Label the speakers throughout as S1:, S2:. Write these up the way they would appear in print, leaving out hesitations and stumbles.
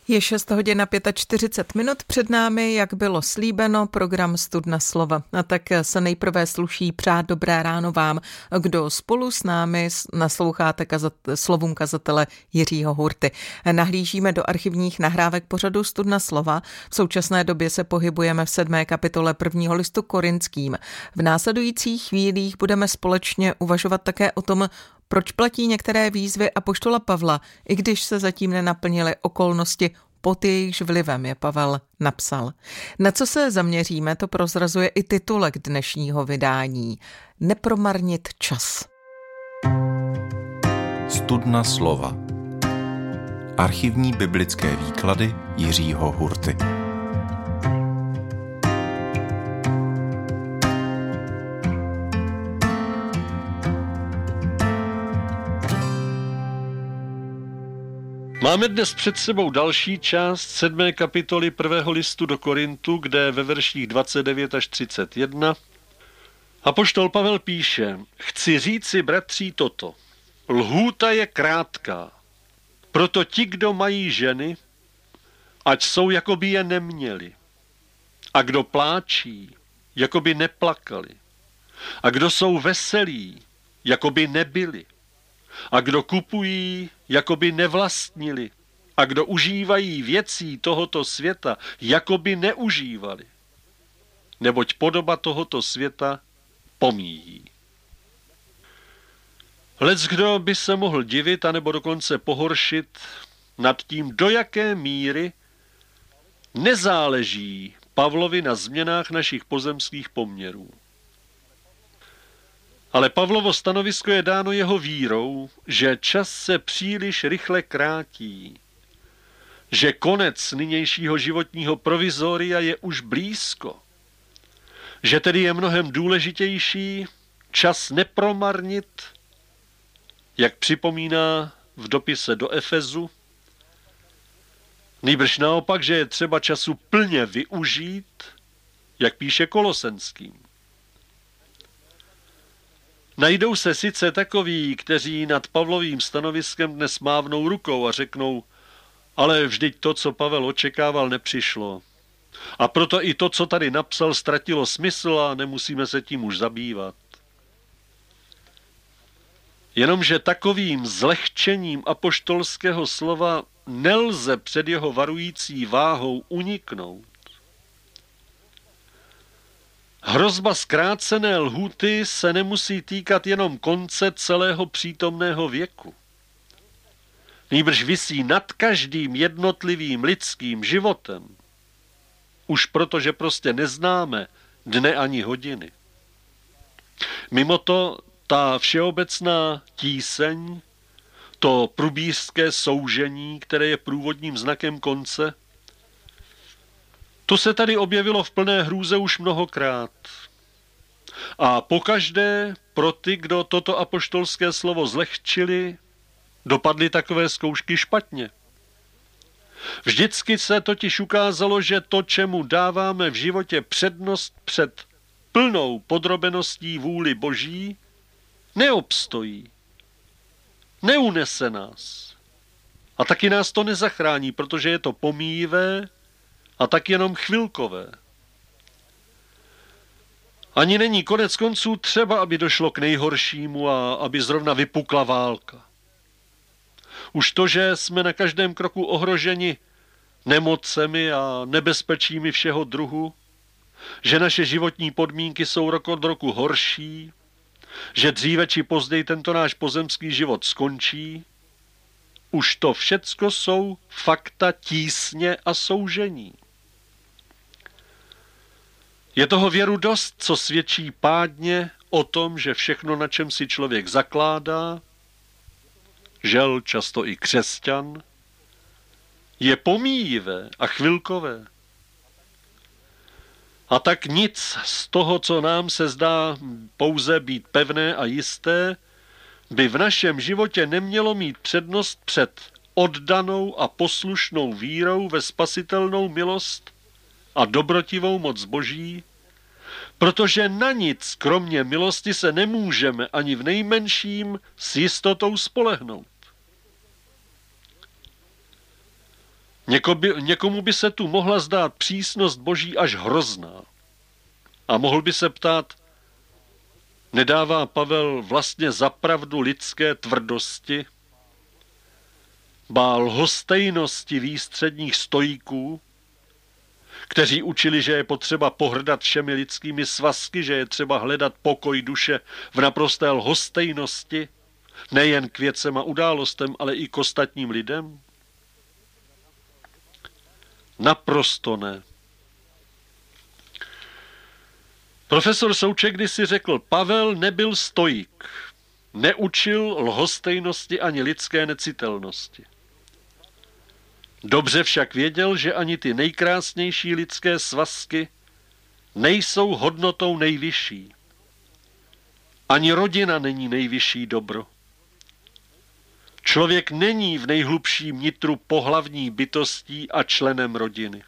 S1: Je 6 hodin a 45 minut před námi, jak bylo slíbeno, program Studna slova. A tak se nejprve sluší přát dobré ráno vám, kdo spolu s námi nasloucháte slovům kazatele Jiřího Hurty. Nahlížíme do archivních nahrávek pořadu Studna slova. V současné době se pohybujeme v 7. kapitole 1. listu Korinským. V následujících chvílích budeme společně uvažovat také o tom, proč platí některé výzvy apoštola Pavla, i když se zatím nenaplnily okolnosti, pod jejichž vlivem je Pavel napsal. Na co se zaměříme, to prozrazuje i titulek dnešního vydání. Nepromarnit čas.
S2: Studna slova. Archivní biblické výklady Jiřího Hurty.
S3: Máme dnes před sebou další část 7. kapitoly 1. listu do Korintu, kde ve verších 29 až 31 apoštol Pavel píše: Chci říci, bratří, toto. Lhůta je krátká. Proto ti, kdo mají ženy, ať jsou, jako by je neměli. A kdo pláčí, jako by neplakali. A kdo jsou veselí, jako by nebyli. A kdo kupují, jako by nevlastnili. A kdo užívají věcí tohoto světa, jako by neužívali. Neboť podoba tohoto světa pomíjí. Leckdo by se mohl divit, anebo dokonce pohoršit nad tím, do jaké míry nezáleží Pavlovi na změnách našich pozemských poměrů. Ale Pavlovo stanovisko je dáno jeho vírou, že čas se příliš rychle krátí, že konec nynějšího životního provizoria je už blízko, že tedy je mnohem důležitější čas nepromarnit, jak připomíná v dopise do Efezu, nýbrž naopak, že je třeba času plně využít, jak píše Kolosenským. Najdou se sice takoví, kteří nad Pavlovým stanoviskem dnes mávnou rukou a řeknou: ale vždyť to, co Pavel očekával, nepřišlo. A proto i to, co tady napsal, ztratilo smysl a nemusíme se tím už zabývat. Jenomže takovým zlehčením apoštolského slova nelze před jeho varující váhou uniknout. Hrozba zkrácené lhůty se nemusí týkat jenom konce celého přítomného věku. Nýbrž visí nad každým jednotlivým lidským životem. Už proto, že prostě neznáme dne ani hodiny. Mimo to ta všeobecná tíseň, to průbířské soužení, které je průvodním znakem konce, to se tady objevilo v plné hrůze už mnohokrát. A pokaždé pro ty, kdo toto apoštolské slovo zlehčili, dopadly takové zkoušky špatně. Vždycky se totiž ukázalo, že to, čemu dáváme v životě přednost před plnou podrobeností vůli Boží, neobstojí. Neunese nás. A taky nás to nezachrání, protože je to pomíjivé a tak jenom chvilkové. Ani není konec konců třeba, aby došlo k nejhoršímu a aby zrovna vypukla válka. Už to, že jsme na každém kroku ohroženi nemocemi a nebezpečími všeho druhu, že naše životní podmínky jsou rok od roku horší, že dříve či později tento náš pozemský život skončí, už to všecko jsou fakta tísně a soužení. Je toho věru dost, co svědčí pádně o tom, že všechno, na čem si člověk zakládá, žel často i křesťan, je pomíjivé a chvilkové. A tak nic z toho, co nám se zdá pouze být pevné a jisté, by v našem životě nemělo mít přednost před oddanou a poslušnou vírou ve spasitelnou milost a dobrotivou moc Boží, protože na nic kromě milosti se nemůžeme ani v nejmenším s jistotou spolehnout. Někomu by se tu mohla zdát přísnost Boží až hrozná. A mohl by se ptát, nedává Pavel vlastně zapravdu lidské tvrdosti, ba lhostejnosti výstředních stoiků, kteří učili, že je potřeba pohrdat všemi lidskými svazky, že je třeba hledat pokoj duše v naprosté lhostejnosti, nejen k věcem a událostem, ale i k ostatním lidem? Naprosto ne. Profesor Souček kdysi řekl, Pavel nebyl stoik, neučil lhostejnosti ani lidské necitelnosti. Dobře však věděl, že ani ty nejkrásnější lidské svazky nejsou hodnotou nejvyšší. Ani rodina není nejvyšší dobro. Člověk není v nejhlubším nitru pohlavní bytostí a členem rodiny.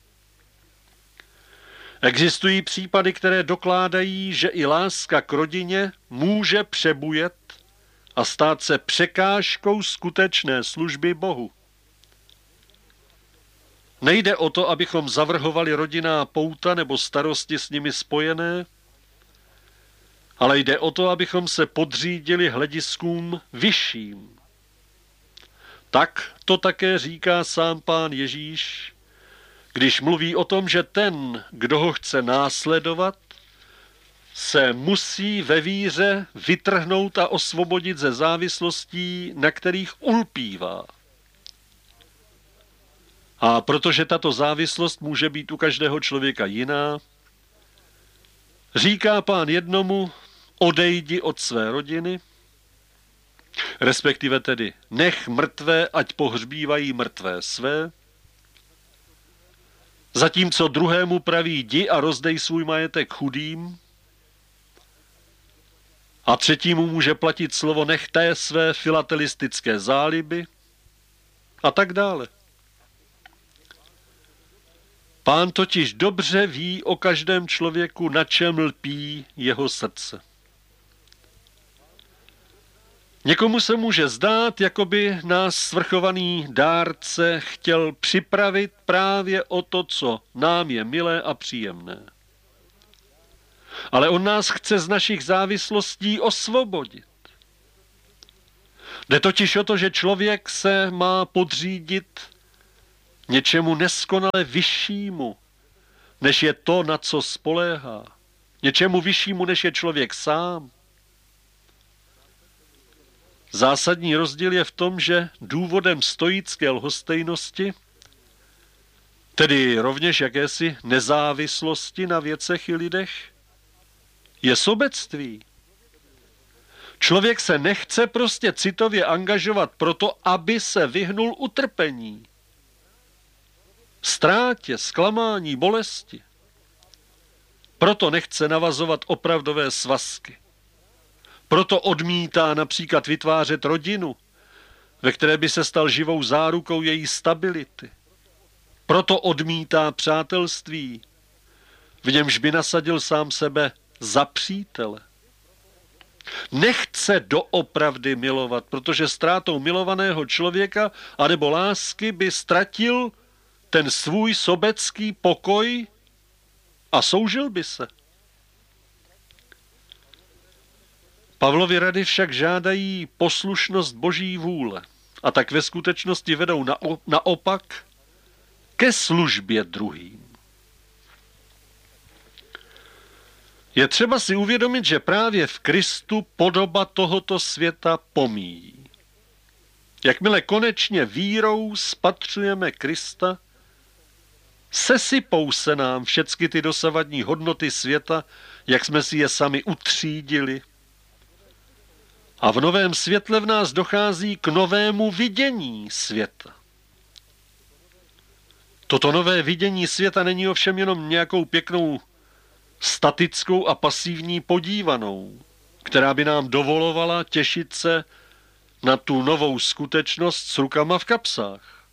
S3: Existují případy, které dokládají, že i láska k rodině může přebujet a stát se překážkou skutečné služby Bohu. Nejde o to, abychom zavrhovali rodinná pouta nebo starosti s nimi spojené, ale jde o to, abychom se podřídili hlediskům vyšším. Tak to také říká sám Pán Ježíš, když mluví o tom, že ten, kdo ho chce následovat, se musí ve víře vytrhnout a osvobodit ze závislostí, na kterých ulpívá. A protože tato závislost může být u každého člověka jiná, říká Pán jednomu, odejdi od své rodiny, respektive tedy nech mrtvé, ať pohřbívají mrtvé své, zatímco druhému praví, jdi a rozdej svůj majetek chudým, a třetímu může platit slovo nechte své filatelistické záliby a tak dále. Pán totiž dobře ví o každém člověku, na čem lpí jeho srdce. Někomu se může zdát, jako by nás svrchovaný dárce chtěl připravit právě o to, co nám je milé a příjemné. Ale on nás chce z našich závislostí osvobodit. Jde totiž o to, že člověk se má podřídit něčemu neskonale vyššímu, než je to, na co spoléhá. Něčemu vyššímu, než je člověk sám. Zásadní rozdíl je v tom, že důvodem stoické lhostejnosti, tedy rovněž jakési nezávislosti na věcech i lidech, je sobectví. Člověk se nechce prostě citově angažovat proto, aby se vyhnul utrpení, ztrátě, zklamání, bolesti. Proto nechce navazovat opravdové svazky. Proto odmítá například vytvářet rodinu, ve které by se stal živou zárukou její stability. Proto odmítá přátelství, v němž by nasadil sám sebe za přítele. Nechce doopravdy milovat, protože ztrátou milovaného člověka anebo lásky by ztratil ten svůj sobecký pokoj a soužil by se. Pavlovy rady však žádají poslušnost Boží vůle a tak ve skutečnosti vedou naopak ke službě druhým. Je třeba si uvědomit, že právě v Kristu podoba tohoto světa pomíjí. Jakmile konečně vírou spatřujeme Krista, sesypou se nám všechny ty dosavadní hodnoty světa, jak jsme si je sami utřídili. A v novém světle v nás dochází k novému vidění světa. Toto nové vidění světa není ovšem jenom nějakou pěknou statickou a pasivní podívanou, která by nám dovolovala těšit se na tu novou skutečnost s rukama v kapsách.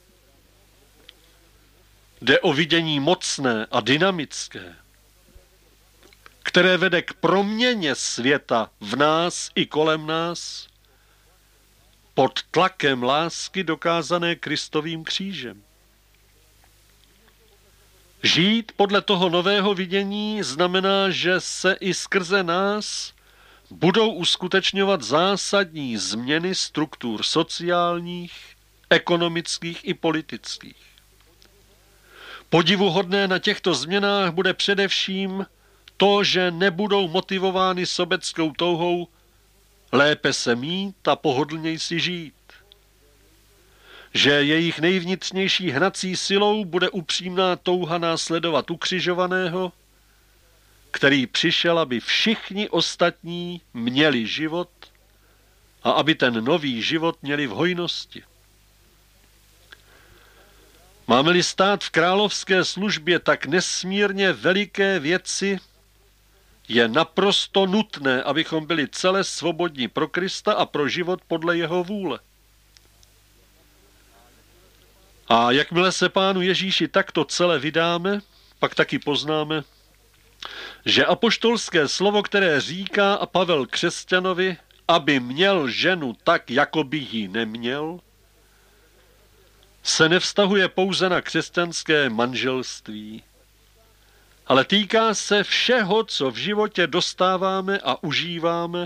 S3: Jde o vidění mocné a dynamické, které vede k proměně světa v nás i kolem nás pod tlakem lásky dokázané Kristovým křížem. Žít podle toho nového vidění znamená, že se i skrze nás budou uskutečňovat zásadní změny struktur sociálních, ekonomických i politických. Podivuhodné na těchto změnách bude především to, že nebudou motivovány sobeckou touhou lépe se mít a pohodlněji si žít. Že jejich nejvnitřnější hnací silou bude upřímná touha následovat ukřižovaného, který přišel, aby všichni ostatní měli život a aby ten nový život měli v hojnosti. Máme-li stát v královské službě tak nesmírně veliké věci, je naprosto nutné, abychom byli celé svobodní pro Krista a pro život podle jeho vůle. A jakmile se Pánu Ježíši takto celé vydáme, pak taky poznáme, že apoštolské slovo, které říká a Pavel křesťanovi, aby měl ženu tak, jako by ji neměl, se nevztahuje pouze na křesťanské manželství, ale týká se všeho, co v životě dostáváme a užíváme,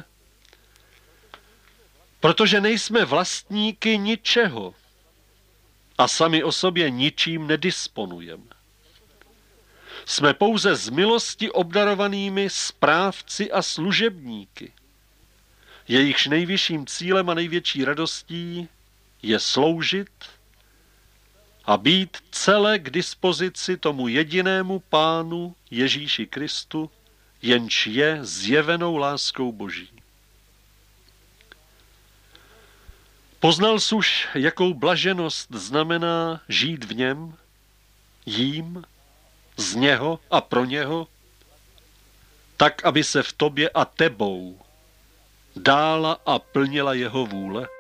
S3: protože nejsme vlastníky ničeho a sami o sobě ničím nedisponujeme. Jsme pouze z milosti obdarovanými správci a služebníky. Jejichž nejvyšším cílem a největší radostí je sloužit a být celé k dispozici tomu jedinému Pánu Ježíši Kristu, jenž je zjevenou láskou Boží. Poznal jsi už, jakou blaženost znamená žít v něm, jím, z něho a pro něho, tak, aby se v tobě a tebou dála a plnila jeho vůle?